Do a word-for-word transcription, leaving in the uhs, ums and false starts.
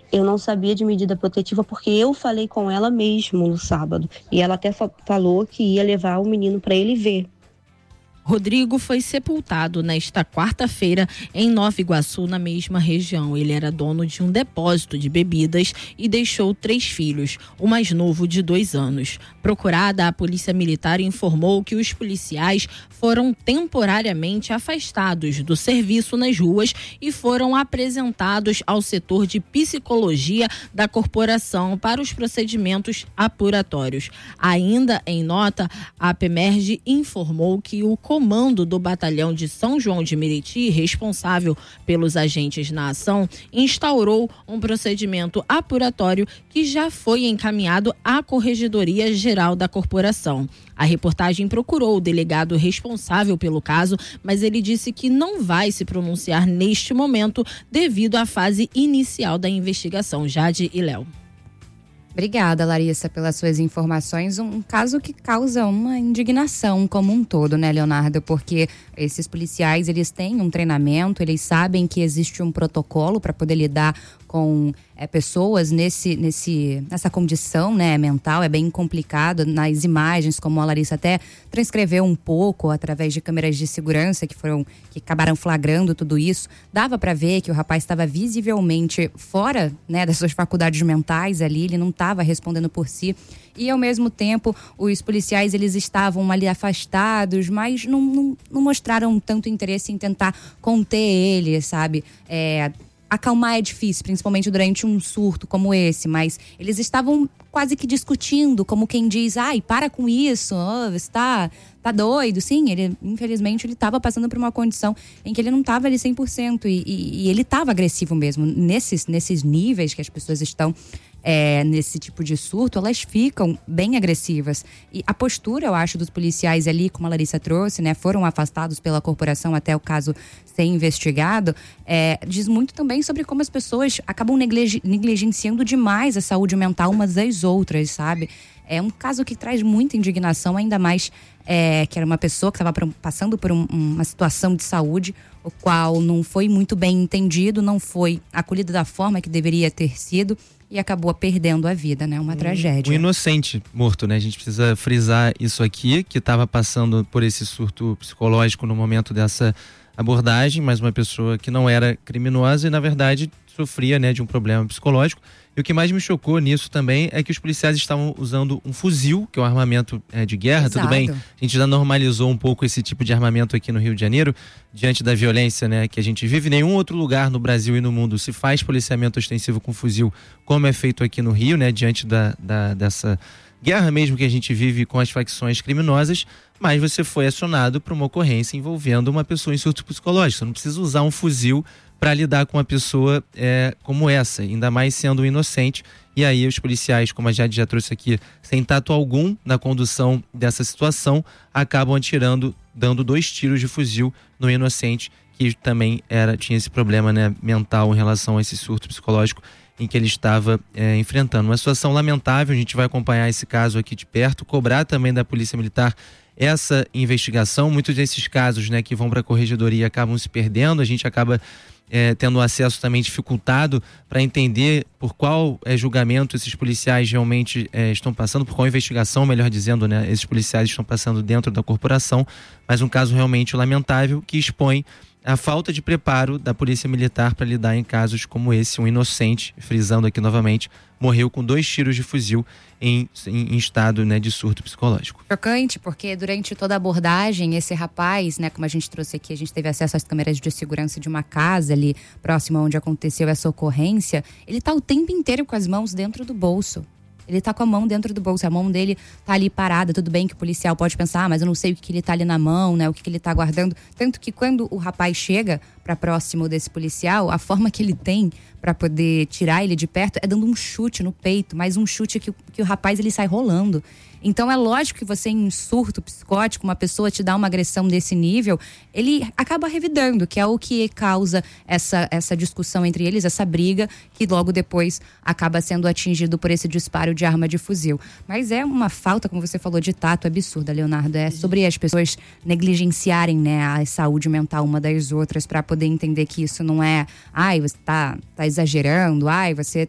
Eu não sabia de medida protetiva porque eu falei com ela mesmo no sábado. E ela até falou que ia levar o menino para ele ver. Rodrigo foi sepultado nesta quarta-feira em Nova Iguaçu, na mesma região. Ele era dono de um depósito de bebidas e deixou três filhos, o mais novo de dois anos. Procurada, a Polícia Militar informou que os policiais foram temporariamente afastados do serviço nas ruas e foram apresentados ao setor de psicologia da corporação para os procedimentos apuratórios. Ainda em nota, a PEMERGE informou que o comando do batalhão de São João de Meriti, responsável pelos agentes na ação, instaurou um procedimento apuratório que já foi encaminhado à Corregedoria Geral da Corporação. A reportagem procurou o delegado responsável pelo caso, mas ele disse que não vai se pronunciar neste momento devido à fase inicial da investigação. Jade e Léo. Obrigada, Larissa, pelas suas informações. Um caso que causa uma indignação como um todo, né, Leonardo? Porque esses policiais, eles têm um treinamento, eles sabem que existe um protocolo para poder lidar com é, pessoas nesse, nesse, nessa condição, né, mental. É bem complicado. Nas imagens, como a Larissa até transcreveu um pouco através de câmeras de segurança que foram, que acabaram flagrando tudo isso, dava para ver que o rapaz estava visivelmente fora, né, das suas faculdades mentais ali. Ele não estava respondendo por si. E, ao mesmo tempo, os policiais, eles estavam ali afastados, mas não, não, não mostraram tanto interesse em tentar conter ele, sabe? É, acalmar é difícil, principalmente durante um surto como esse, mas eles estavam quase que discutindo, como quem diz, ai, para com isso, oh, você tá, tá doido. Sim, ele, infelizmente, ele estava passando por uma condição em que ele não estava ali cem por cento e, e, e ele estava agressivo mesmo. Nesses, nesses níveis que as pessoas estão É, nesse tipo de surto, elas ficam bem agressivas. E a postura, eu acho, dos policiais ali, como a Larissa trouxe, né, foram afastados pela corporação até o caso ser investigado, é, diz muito também sobre como as pessoas acabam negligen- negligenciando demais a saúde mental umas das outras, sabe? É um caso que traz muita indignação, ainda mais é, que era uma pessoa que estava passando por um, uma situação de saúde, o qual não foi muito bem entendido, não foi acolhido da forma que deveria ter sido, e acabou perdendo a vida, né? Uma um, tragédia. Um inocente morto, né? A gente precisa frisar isso aqui, que estava passando por esse surto psicológico no momento dessa abordagem, mas uma pessoa que não era criminosa e, na verdade, sofria, né, de um problema psicológico. E o que mais me chocou nisso também é que os policiais estavam usando um fuzil, que é um armamento é, de guerra. Exato. Tudo bem, a gente já normalizou um pouco esse tipo de armamento aqui no Rio de Janeiro, diante da violência, né, que a gente vive. Nenhum outro lugar no Brasil e no mundo se faz policiamento ostensivo com fuzil como é feito aqui no Rio, né, diante da, da, dessa guerra mesmo que a gente vive com as facções criminosas. Mas você foi acionado para uma ocorrência envolvendo uma pessoa em surto psicológico. Você não precisa usar um fuzil para lidar com uma pessoa é, como essa, ainda mais sendo um inocente. E aí os policiais, como a Jade já trouxe aqui, sem tato algum na condução dessa situação, acabam atirando, dando dois tiros de fuzil no inocente, que também era, tinha esse problema, né, mental em relação a esse surto psicológico em que ele estava é, enfrentando. Uma situação lamentável, a gente vai acompanhar esse caso aqui de perto, cobrar também da Polícia Militar essa investigação. Muitos desses casos, né, que vão para a Corregedoria acabam se perdendo, a gente acaba É, tendo acesso também dificultado para entender por qual é, julgamento esses policiais realmente é, estão passando, por qual investigação, melhor dizendo, né, esses policiais estão passando dentro da corporação, mas um caso realmente lamentável que expõe a falta de preparo da Polícia Militar para lidar em casos como esse. Um inocente, frisando aqui novamente, morreu com dois tiros de fuzil em, em, em estado, né, de surto psicológico. Chocante, porque durante toda a abordagem, esse rapaz, né, como a gente trouxe aqui, a gente teve acesso às câmeras de segurança de uma casa ali próxima onde aconteceu essa ocorrência, ele tá o tempo inteiro com as mãos dentro do bolso. Ele tá com a mão dentro do bolso, a mão dele tá ali parada. Tudo bem que o policial pode pensar, ah, mas eu não sei o que, que ele tá ali na mão, né? O que, que ele tá guardando. Tanto que quando o rapaz chega para próximo desse policial, a forma que ele tem para poder tirar ele de perto é dando um chute no peito, mas um chute que, que o rapaz ele sai rolando. Então é lógico que você, em surto psicótico, uma pessoa te dá uma agressão desse nível, ele acaba revidando, que é o que causa essa, essa discussão entre eles, essa briga, que logo depois acaba sendo atingido por esse disparo de arma de fuzil. Mas é uma falta, como você falou, de tato absurda, Leonardo. É sobre as pessoas negligenciarem, né, a saúde mental uma das outras para poder entender que isso não é, ai, você tá, tá exagerando, ai, você